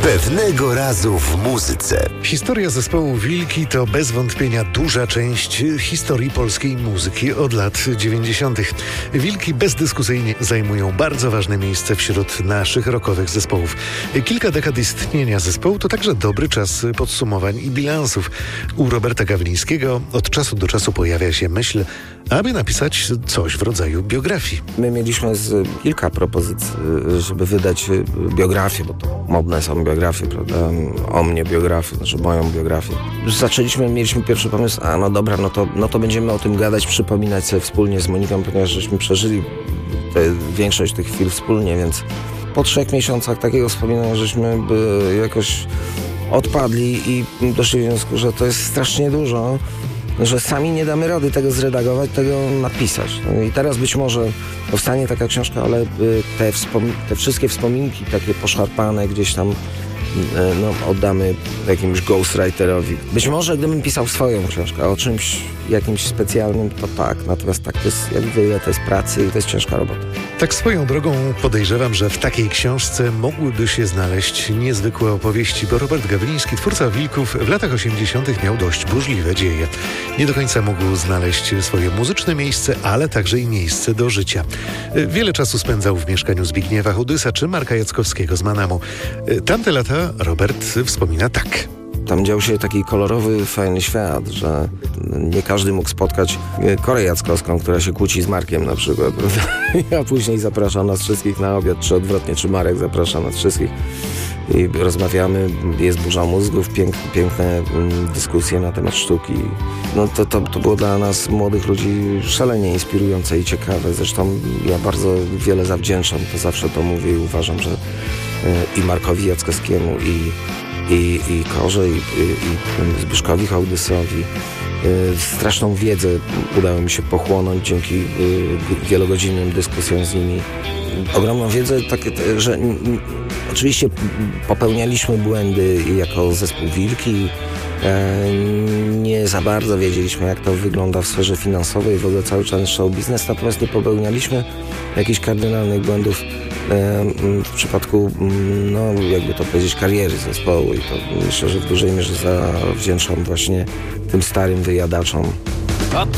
Pewnego razu w muzyce. Historia zespołu Wilki to bez wątpienia duża część historii polskiej muzyki od lat 90. Wilki bezdyskusyjnie zajmują bardzo ważne miejsce wśród naszych rockowych zespołów. Kilka dekad istnienia zespołu to także dobry czas podsumowań i bilansów. U Roberta Gawlińskiego od czasu do czasu pojawia się myśl, aby napisać coś w rodzaju biografii. My mieliśmy kilka propozycji, żeby wydać biografię, bo to modne są biografie, prawda? O mnie biografię, znaczy moją biografię. Mieliśmy pierwszy pomysł, no to będziemy o tym gadać, przypominać sobie wspólnie z Moniką, ponieważ żeśmy przeżyli większość tych chwil wspólnie, więc po 3 miesiącach takiego wspominania żeśmy jakoś odpadli i doszli do wniosku, że to jest strasznie dużo, że sami nie damy rady tego zredagować, tego napisać. No i teraz być może powstanie taka książka, ale te wszystkie wspominki takie poszarpane gdzieś tam oddamy jakiemuś ghostwriterowi. Być może gdybym pisał swoją książkę o czymś jakimś specjalnym, to tak. Natomiast tak, to jest jak wiele, to jest pracy i to jest ciężka robota. Tak swoją drogą podejrzewam, że w takiej książce mogłyby się znaleźć niezwykłe opowieści, bo Robert Gawliński, twórca Wilków, w latach 80. miał dość burzliwe dzieje. Nie do końca mógł znaleźć swoje muzyczne miejsce, ale także i miejsce do życia. Wiele czasu spędzał w mieszkaniu Zbigniewa Chudysa czy Marka Jackowskiego z Manamu. Tamte lata Robert wspomina tak. Tam dział się taki kolorowy, fajny świat, że nie każdy mógł spotkać Korę Jackowską, która się kłóci z Markiem na przykład, a później zaprasza nas wszystkich na obiad, czy odwrotnie, czy Marek zaprasza nas wszystkich i rozmawiamy, jest burza mózgów, piękne dyskusje na temat sztuki. No to było dla nas, młodych ludzi, szalenie inspirujące i ciekawe. Zresztą ja bardzo wiele zawdzięczam, to zawsze to mówię i uważam, że i Markowi Jackowskiemu, i Korze, i Zbyszkowi Hołdysowi. Straszną wiedzę udało mi się pochłonąć dzięki wielogodzinnym dyskusjom z nimi. Ogromną wiedzę, że oczywiście popełnialiśmy błędy jako zespół Wilki. Nie za bardzo wiedzieliśmy, jak to wygląda w sferze finansowej, w ogóle cały czas show biznes, natomiast nie popełnialiśmy jakichś kardynalnych błędów w przypadku, jakby to powiedzieć, kariery zespołu i to myślę, że w dużej mierze zawdzięczam właśnie tym starym wyjadaczom. Od